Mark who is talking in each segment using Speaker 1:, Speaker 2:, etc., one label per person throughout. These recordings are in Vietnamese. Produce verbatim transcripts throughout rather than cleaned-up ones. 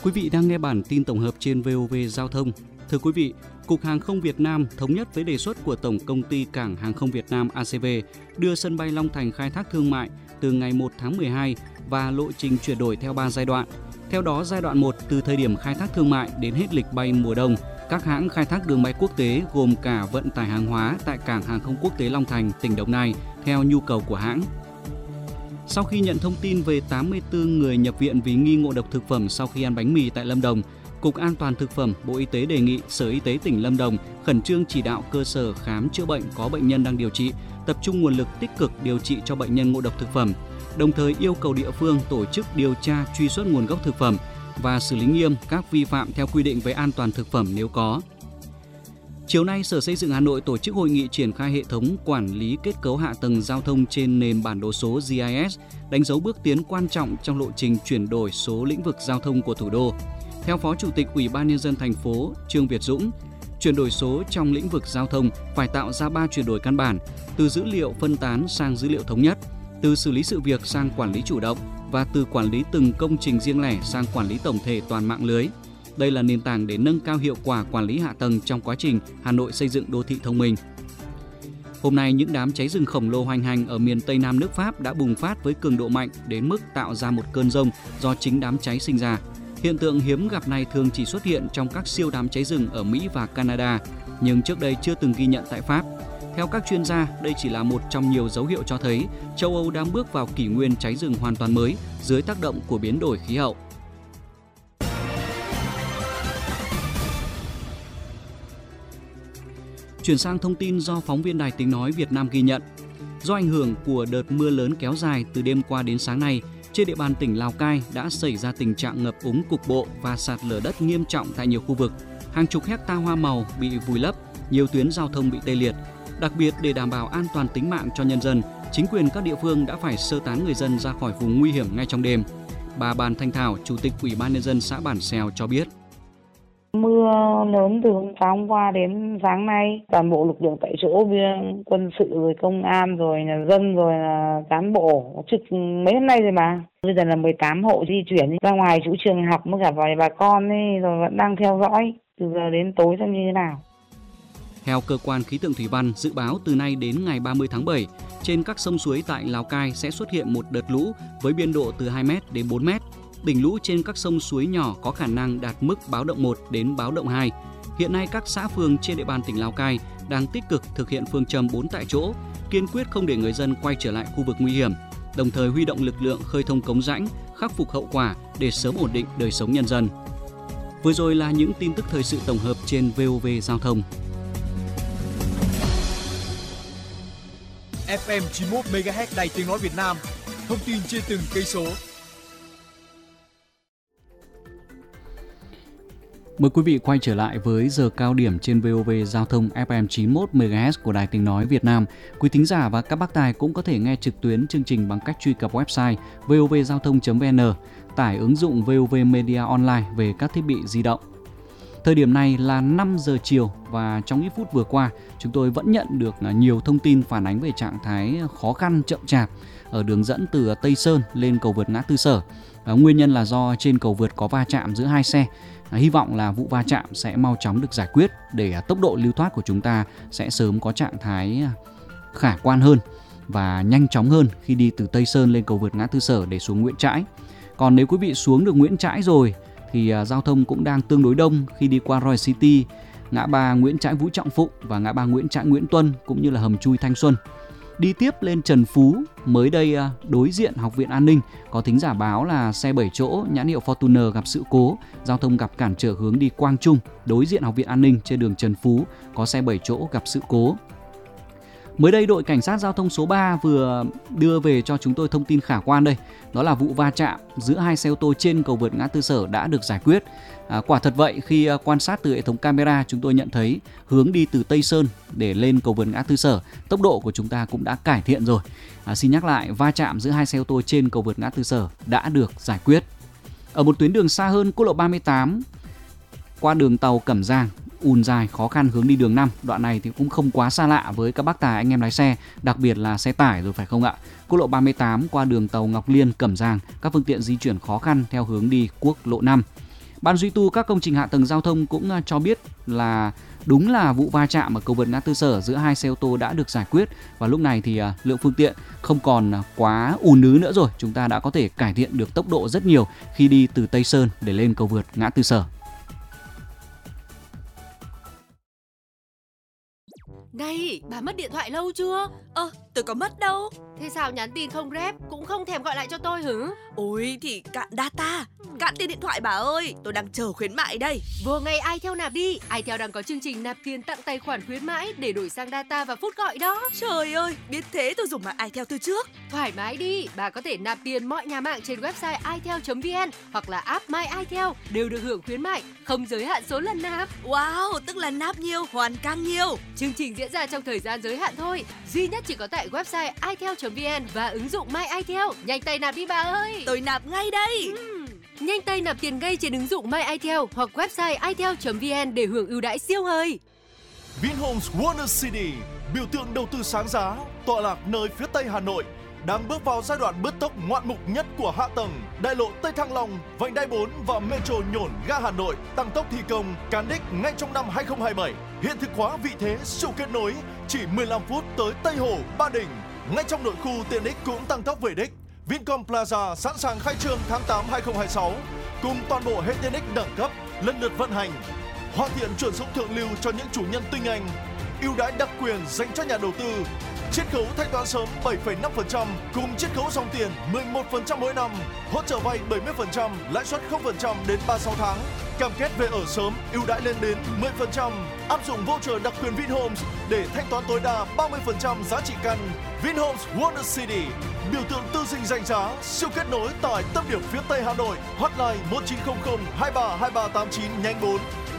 Speaker 1: Quý vị đang nghe bản tin tổng hợp trên vê o vê Giao thông. Thưa quý vị, Cục Hàng không Việt Nam thống nhất với đề xuất của Tổng Công ty Cảng Hàng không Việt Nam a xê vê đưa sân bay Long Thành khai thác thương mại từ ngày một tháng mười hai và lộ trình chuyển đổi theo ba giai đoạn. Theo đó, giai đoạn một từ thời điểm khai thác thương mại đến hết lịch bay mùa đông, các hãng khai thác đường bay quốc tế gồm cả vận tải hàng hóa tại Cảng Hàng không Quốc tế Long Thành, tỉnh Đồng Nai theo nhu cầu của hãng. Sau khi nhận thông tin về tám mươi tư người nhập viện vì nghi ngộ độc thực phẩm sau khi ăn bánh mì tại Lâm Đồng, Cục An toàn Thực phẩm, Bộ Y tế đề nghị Sở Y tế tỉnh Lâm Đồng khẩn trương chỉ đạo cơ sở khám chữa bệnh có bệnh nhân đang điều trị, tập trung nguồn lực tích cực điều trị cho bệnh nhân ngộ độc thực phẩm, đồng thời yêu cầu địa phương tổ chức điều tra truy xuất nguồn gốc thực phẩm và xử lý nghiêm các vi phạm theo quy định về an toàn thực phẩm nếu có. Chiều nay, Sở Xây dựng Hà Nội tổ chức hội nghị triển khai hệ thống quản lý kết cấu hạ tầng giao thông trên nền bản đồ số giê i ét, đánh dấu bước tiến quan trọng trong lộ trình chuyển đổi số lĩnh vực giao thông của thủ đô. Theo Phó Chủ tịch Ủy ban Nhân dân thành phố Trương Việt Dũng, chuyển đổi số trong lĩnh vực giao thông phải tạo ra ba chuyển đổi căn bản, từ dữ liệu phân tán sang dữ liệu thống nhất, từ xử lý sự việc sang quản lý chủ động và từ quản lý từng công trình riêng lẻ sang quản lý tổng thể toàn mạng lưới. Đây là nền tảng để nâng cao hiệu quả quản lý hạ tầng trong quá trình Hà Nội xây dựng đô thị thông minh. Hôm nay, những đám cháy rừng khổng lồ hoành hành ở miền Tây Nam nước Pháp đã bùng phát với cường độ mạnh đến mức tạo ra một cơn giông do chính đám cháy sinh ra. Hiện tượng hiếm gặp này thường chỉ xuất hiện trong các siêu đám cháy rừng ở Mỹ và Canada, nhưng trước đây chưa từng ghi nhận tại Pháp. Theo các chuyên gia, đây chỉ là một trong nhiều dấu hiệu cho thấy châu Âu đang bước vào kỷ nguyên cháy rừng hoàn toàn mới dưới tác động của biến đổi khí hậu. Chuyển sang thông tin do phóng viên Đài Tiếng nói Việt Nam ghi nhận. Do ảnh hưởng của đợt mưa lớn kéo dài từ đêm qua đến sáng nay, trên địa bàn tỉnh Lào Cai đã xảy ra tình trạng ngập úng cục bộ và sạt lở đất nghiêm trọng tại nhiều khu vực. Hàng chục hecta hoa màu bị vùi lấp, nhiều tuyến giao thông bị tê liệt. Đặc biệt, để đảm bảo an toàn tính mạng cho nhân dân, chính quyền các địa phương đã phải sơ tán người dân ra khỏi vùng nguy hiểm ngay trong đêm. Bà Bàn Thanh Thảo, Chủ tịch Ủy ban Nhân dân xã Bản Xèo cho biết.
Speaker 2: Mưa lớn từ hôm sáng hôm qua đến sáng nay, toàn bộ lực lượng tại chỗ, quân sự rồi công an rồi là dân rồi là cán bộ trực mấy hôm nay rồi mà. Bây giờ là mười tám hộ di chuyển ra ngoài chỗ trường học với cả vài bà con ấy, rồi vẫn đang theo dõi từ giờ đến tối xem như thế nào.
Speaker 1: Theo cơ quan khí tượng thủy văn, dự báo từ nay đến ngày ba mươi tháng bảy, trên các sông suối tại Lào Cai sẽ xuất hiện một đợt lũ với biên độ từ hai mét đến bốn mét. Đỉnh lũ trên các sông suối nhỏ có khả năng đạt mức báo động một đến báo động hai. Hiện nay các xã phường trên địa bàn tỉnh Lào Cai đang tích cực thực hiện phương châm bốn tại chỗ, kiên quyết không để người dân quay trở lại khu vực nguy hiểm, đồng thời huy động lực lượng khơi thông cống rãnh, khắc phục hậu quả để sớm ổn định đời sống nhân dân. Vừa rồi là những tin tức thời sự tổng hợp trên vê o vê Giao thông.
Speaker 3: ép em chín mươi mốt mê ga héc Đài Tiếng nói Việt Nam, thông tin trên từng cây số.
Speaker 1: Mời quý vị quay trở lại với giờ cao điểm trên vê o vê Giao thông ép em chín mươi mốt mê ga héc của Đài Tiếng nói Việt Nam. Quý thính giả và các bác tài cũng có thể nghe trực tuyến chương trình bằng cách truy cập website vê o vê giao thông chấm vê en, tải ứng dụng vê o vê Media Online về các thiết bị di động. Thời điểm này là năm giờ chiều và trong ít phút vừa qua, chúng tôi vẫn nhận được nhiều thông tin phản ánh về trạng thái khó khăn chậm chạp ở đường dẫn từ Tây Sơn lên cầu vượt ngã tư Sở. Nguyên nhân là do trên cầu vượt có va chạm giữa hai xe. Hy vọng là vụ va chạm sẽ mau chóng được giải quyết để tốc độ lưu thoát của chúng ta sẽ sớm có trạng thái khả quan hơn và nhanh chóng hơn khi đi từ Tây Sơn lên cầu vượt ngã tư Sở để xuống Nguyễn Trãi. Còn nếu quý vị xuống được Nguyễn Trãi rồi thì giao thông cũng đang tương đối đông khi đi qua Royal City, ngã ba Nguyễn Trãi Vũ Trọng Phụng và ngã ba Nguyễn Trãi Nguyễn Tuân cũng như là hầm chui Thanh Xuân. Đi tiếp lên Trần Phú, mới đây đối diện Học viện An ninh có thính giả báo là xe bảy chỗ nhãn hiệu Fortuner gặp sự cố, giao thông gặp cản trở hướng đi Quang Trung. Đối diện Học viện An ninh trên đường Trần Phú có xe bảy chỗ gặp sự cố. Mới đây, đội cảnh sát giao thông số ba vừa đưa về cho chúng tôi thông tin khả quan đây. Đó là vụ va chạm giữa hai xe ô tô trên cầu vượt ngã tư Sở đã được giải quyết. À, quả thật vậy, khi quan sát từ hệ thống camera, chúng tôi nhận thấy hướng đi từ Tây Sơn để lên cầu vượt ngã tư Sở, tốc độ của chúng ta cũng đã cải thiện rồi. À, xin nhắc lại, va chạm giữa hai xe ô tô trên cầu vượt ngã tư Sở đã được giải quyết. Ở một tuyến đường xa hơn, quốc lộ ba mươi tám qua đường tàu Cẩm Giàng, ùn dài khó khăn hướng đi đường năm. Đoạn này thì cũng không quá xa lạ với các bác tài anh em lái xe, đặc biệt là xe tải rồi phải không ạ? Quốc lộ ba mươi tám qua đường tàu Ngọc Liên, Cẩm Giàng, các phương tiện di chuyển khó khăn theo hướng đi quốc lộ năm. Ban duy tu các công trình hạ tầng giao thông cũng cho biết là đúng là vụ va chạm ở cầu vượt ngã tư Sở giữa hai xe ô tô đã được giải quyết và lúc này thì lượng phương tiện không còn quá ùn ứ nữa rồi. Chúng ta đã có thể cải thiện được tốc độ rất nhiều khi đi từ Tây Sơn để lên cầu vượt ngã tư Sở.
Speaker 4: Này, bà mất điện thoại lâu chưa?
Speaker 5: Ơ, tôi có mất đâu.
Speaker 4: Thế sao nhắn tin không rep, cũng không thèm gọi lại cho tôi hử?
Speaker 5: Ôi thì cạn data, cạn tiền điện thoại bà ơi, tôi đang chờ khuyến mại đây.
Speaker 4: Vừa ngày iTel nạp đi, iTel đang có chương trình nạp tiền tặng tài khoản khuyến mãi để đổi sang data và phút gọi đó.
Speaker 5: Trời ơi, biết thế tôi dùng mạng iTel từ trước.
Speaker 4: Thoải mái đi, bà có thể nạp tiền mọi nhà mạng trên website itel chấm vn hoặc là app My iTel đều được hưởng khuyến mại, không giới hạn số lần nạp.
Speaker 5: Wow, tức là nạp nhiều, hoàn càng nhiều.
Speaker 4: Chương trình diễn ra trong thời gian giới hạn thôi, duy nhất chỉ có tại website itel chấm vn và ứng dụng My iTel. Nhanh tay nạp đi bà ơi.
Speaker 5: Tôi nạp ngay đây.
Speaker 4: Uhm. Nhanh tay nạp tiền ngay trên ứng dụng My iTel hoặc website itel chấm vn để hưởng ưu đãi siêu hời.
Speaker 6: Vinhomes Wonder City, biểu tượng đầu tư sáng giá, tọa lạc nơi phía Tây Hà Nội, đang bước vào giai đoạn bứt tốc ngoạn mục nhất của hạ tầng. Đại lộ Tây Thăng Long, vành đai bốn và metro Nhổn ga Hà Nội tăng tốc thi công, cán đích ngay trong năm hai không hai bảy. Hiện thực hóa vị thế siêu kết nối, chỉ mười lăm phút tới Tây Hồ, Ba Đình. Ngay trong nội khu tiện ích cũng tăng tốc về đích. Vincom Plaza sẵn sàng khai trương tháng tám hai không hai sáu, cùng toàn bộ hệ tiện ích đẳng cấp lần lượt vận hành. Hoàn thiện chuẩn sống thượng lưu cho những chủ nhân tinh anh, ưu đãi đặc quyền dành cho nhà đầu tư. Chiết khấu thanh toán sớm bảy phẩy năm phần trăm cùng chiết khấu dòng tiền mười một phần trăm mỗi năm, hỗ trợ vay bảy mươi phần trăm, lãi suất không phần trăm đến ba mươi sáu tháng. Cam kết về ở sớm, ưu đãi lên đến mười phần trăm. Áp dụng voucher đặc quyền Vinhomes để thanh toán tối đa ba mươi phần trăm giá trị căn. Vinhomes Wonder City, biểu tượng tư sinh danh giá, siêu kết nối tại tâm điểm phía Tây Hà Nội. Hotline một chín không không hai ba hai ba tám chín nhánh bốn.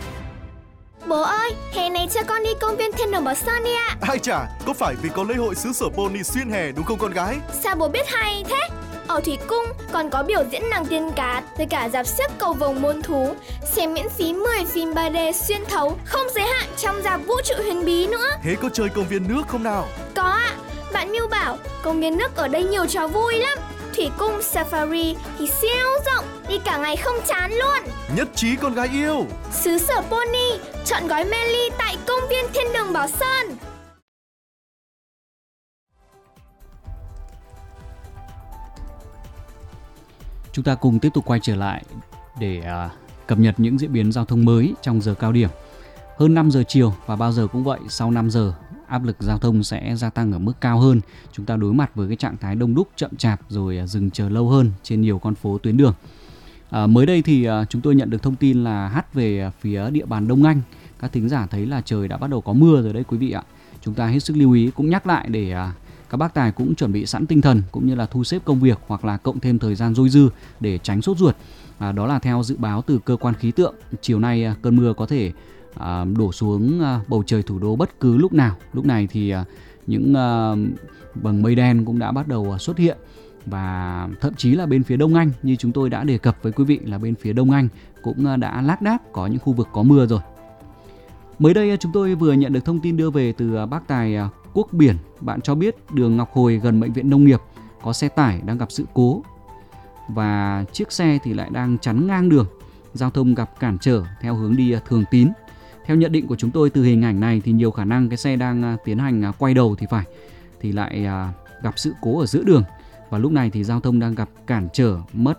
Speaker 7: Bố ơi, hè này cho con đi công viên Thiên Đường Bảo Sơn đi ạ.
Speaker 8: Ai chả, có phải vì có lễ hội xứ sở pony xuyên hè đúng không con gái?
Speaker 7: Sao bố biết hay thế? Ở Thủy Cung còn có biểu diễn nàng tiên cá với cả dạp xiếc cầu vồng muôn thú, xem miễn phí mười phim ba D xuyên thấu không giới hạn trong dạp vũ trụ huyền bí nữa.
Speaker 8: Thế có chơi công viên nước không nào?
Speaker 7: Có ạ, bạn Miu bảo công viên nước ở đây nhiều trò vui lắm. Thủy Cung Safari thì siêu rộng, đi cả ngày không chán luôn.
Speaker 8: Nhất trí con gái yêu.
Speaker 7: Xứ sở pony, chọn gói mê ly tại công viên Thiên Đường Bảo Sơn.
Speaker 1: Chúng ta cùng tiếp tục quay trở lại để uh, cập nhật những diễn biến giao thông mới trong giờ cao điểm. Hơn năm giờ chiều và bao giờ cũng vậy, sau năm giờ áp lực giao thông sẽ gia tăng ở mức cao hơn. Chúng ta đối mặt với cái trạng thái đông đúc, chậm chạp rồi dừng chờ lâu hơn trên nhiều con phố tuyến đường. À, mới đây thì uh, chúng tôi nhận được thông tin là hắt về phía địa bàn Đông Anh. Các thính giả thấy là trời đã bắt đầu có mưa rồi đấy quý vị ạ. Chúng ta hết sức lưu ý, cũng nhắc lại để uh, các bác tài cũng chuẩn bị sẵn tinh thần cũng như là thu xếp công việc hoặc là cộng thêm thời gian dôi dư để tránh sốt ruột. À, đó là theo dự báo từ cơ quan khí tượng. Chiều nay uh, cơn mưa có thể À, đổ xuống à, bầu trời thủ đô bất cứ lúc nào. Lúc này thì à, những à, vầng mây đen cũng đã bắt đầu xuất hiện và thậm chí là bên phía Đông Anh, như chúng tôi đã đề cập với quý vị, là bên phía Đông Anh cũng đã lác đác có những khu vực có mưa rồi. Mới đây chúng tôi vừa nhận được thông tin đưa về từ bác tài Quốc Biển. Bạn cho biết đường Ngọc Hồi gần bệnh viện nông nghiệp có xe tải đang gặp sự cố và chiếc xe thì lại đang chắn ngang đường, giao thông gặp cản trở theo hướng đi Thường Tín. Theo nhận định của chúng tôi từ hình ảnh này thì nhiều khả năng cái xe đang tiến hành quay đầu thì phải, thì lại gặp sự cố ở giữa đường. Và lúc này thì giao thông đang gặp cản trở, mất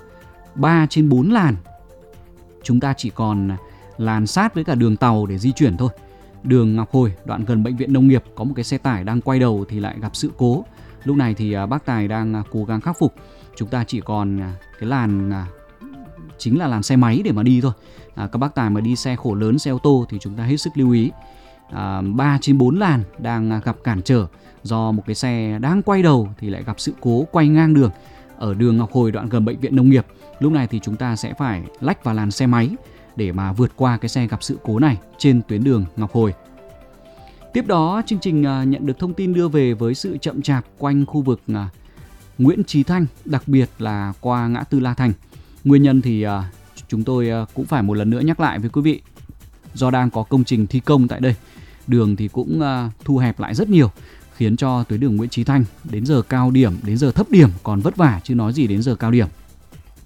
Speaker 1: ba trên bốn làn. Chúng ta chỉ còn làn sát với cả đường tàu để di chuyển thôi. Đường Ngọc Hồi, đoạn gần bệnh viện nông nghiệp, có một cái xe tải đang quay đầu thì lại gặp sự cố. Lúc này thì bác tài đang cố gắng khắc phục. Chúng ta chỉ còn cái làn chính là làn xe máy để mà đi thôi. À, các bác tài mà đi xe khổ lớn, xe ô tô thì chúng ta hết sức lưu ý. À, ba trên bốn làn đang gặp cản trở do một cái xe đang quay đầu thì lại gặp sự cố quay ngang đường ở đường Ngọc Hồi đoạn gần bệnh viện nông nghiệp. Lúc này thì chúng ta sẽ phải lách vào làn xe máy để mà vượt qua cái xe gặp sự cố này trên tuyến đường Ngọc Hồi. Tiếp đó, chương trình nhận được thông tin đưa về với sự chậm chạp quanh khu vực Nguyễn Chí Thanh, đặc biệt là qua ngã tư La Thành. Nguyên nhân thì chúng tôi cũng phải một lần nữa nhắc lại với quý vị. Do đang có công trình thi công tại đây, đường thì cũng thu hẹp lại rất nhiều, khiến cho tuyến đường Nguyễn Chí Thanh đến giờ cao điểm, đến giờ thấp điểm còn vất vả chứ nói gì đến giờ cao điểm.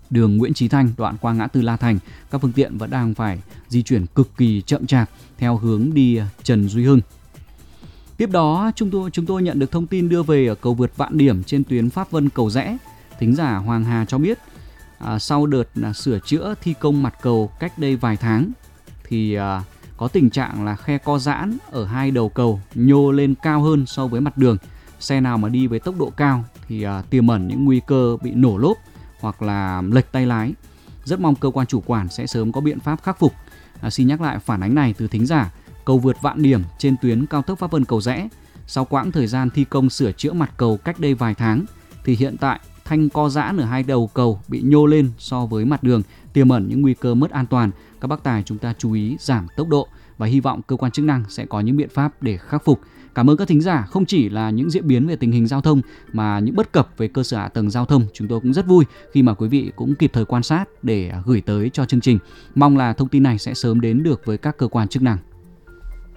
Speaker 1: đường Nguyễn Chí Thanh đoạn qua ngã tư La Thành, các phương tiện vẫn đang phải di chuyển cực kỳ chậm chạp theo hướng đi Trần Duy Hưng. Tiếp đó, chúng tôi chúng tôi nhận được thông tin đưa về ở cầu vượt Vạn Điểm trên tuyến Pháp Vân Cầu Giẽ. Thính giả Hoàng Hà cho biết à, sau đợt à, sửa chữa thi công mặt cầu cách đây vài tháng thì à, có tình trạng là khe co giãn ở hai đầu cầu nhô lên cao hơn so với mặt đường. Xe nào mà đi với tốc độ cao thì à, tiềm ẩn những nguy cơ bị nổ lốp hoặc là lệch tay lái. Rất mong cơ quan chủ quản sẽ sớm có biện pháp khắc phục. À, xin nhắc lại phản ánh này từ thính giả. Cầu vượt Vạn Điểm trên tuyến cao tốc Pháp Vân Cầu Giẽ, sau quãng thời gian thi công sửa chữa mặt cầu cách đây vài tháng thì hiện tại thanh co giãn ở hai đầu cầu bị nhô lên so với mặt đường, tiềm ẩn những nguy cơ mất an toàn. Các bác tài chúng ta chú ý giảm tốc độ và hy vọng cơ quan chức năng sẽ có những biện pháp để khắc phục. Cảm ơn các thính giả. Không chỉ là những diễn biến về tình hình giao thông mà những bất cập về cơ sở hạ tầng giao thông, chúng tôi cũng rất vui khi mà quý vị cũng kịp thời quan sát để gửi tới cho chương trình. Mong là thông tin này sẽ sớm đến được với các cơ quan chức năng.